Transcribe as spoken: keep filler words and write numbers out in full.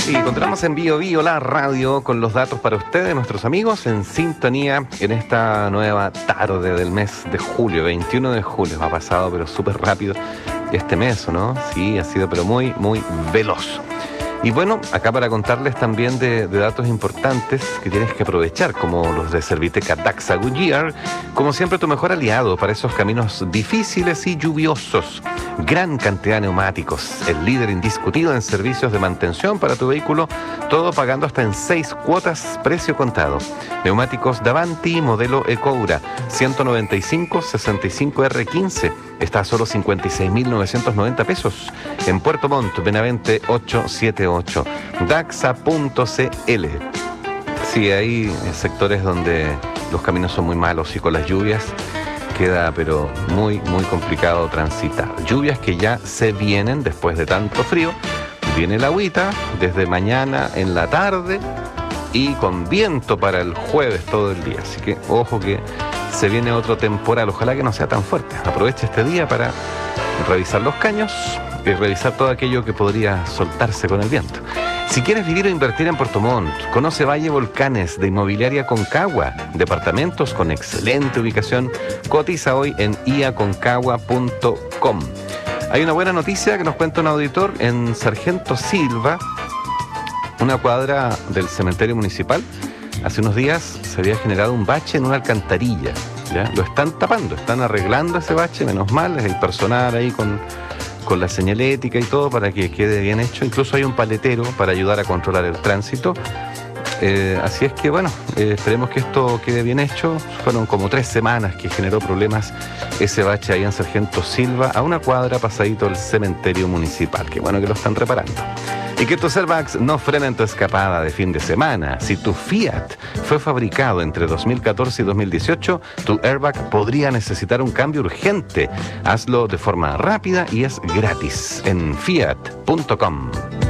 Y encontramos en Bio Bio, la radio, con los datos para ustedes, nuestros amigos, en sintonía en esta nueva tarde del mes de julio, veintiuno de julio. Ha pasado pero súper rápido este mes, ¿no? Sí, ha sido pero muy, muy veloz. Y bueno, acá para contarles también de, de datos importantes que tienes que aprovechar, como los de Serviteca Daxa Goodyear, como siempre tu mejor aliado para esos caminos difíciles y lluviosos. Gran cantidad de neumáticos, el líder indiscutido en servicios de mantención para tu vehículo, todo pagando hasta en seis cuotas, precio contado. Neumáticos Davanti, modelo Ecoura, ciento noventa y cinco sesenta y cinco R quince, está a solo cincuenta y seis mil novecientos noventa pesos. En Puerto Montt, Benavente ochocientos setenta y ocho, daxa punto c l. Sí, hay sectores donde los caminos son muy malos y con las lluvias queda pero muy, muy complicado transitar. Lluvias que ya se vienen después de tanto frío. Viene la agüita desde mañana en la tarde y con viento para el jueves todo el día. Así que ojo que se viene otro temporal. Ojalá que no sea tan fuerte. Aprovecha este día para revisar los caños y revisar todo aquello que podría soltarse con el viento. Si quieres vivir o invertir en Puerto Montt, conoce Valle Volcanes de Inmobiliaria Concagua. Departamentos con excelente ubicación. Cotiza hoy en i a concagua punto com. Hay una buena noticia que nos cuenta un auditor en Sargento Silva, una cuadra del cementerio municipal. Hace unos días se había generado un bache en una alcantarilla, ¿ya? Lo están tapando, están arreglando ese bache, menos mal, es el personal ahí con... con la señalética y todo para que quede bien hecho. Incluso hay un paletero para ayudar a controlar el tránsito. Eh, así es que bueno, eh, esperemos que esto quede bien hecho. Fueron como tres semanas que generó problemas ese bache ahí en Sargento Silva, a una cuadra pasadito del cementerio municipal. Qué bueno que lo están reparando. Y que tus airbags no frenen tu escapada de fin de semana. Si tu Fiat fue fabricado entre dos mil catorce y dos mil dieciocho, tu airbag podría necesitar un cambio urgente. Hazlo de forma rápida y es gratis en fiat punto com.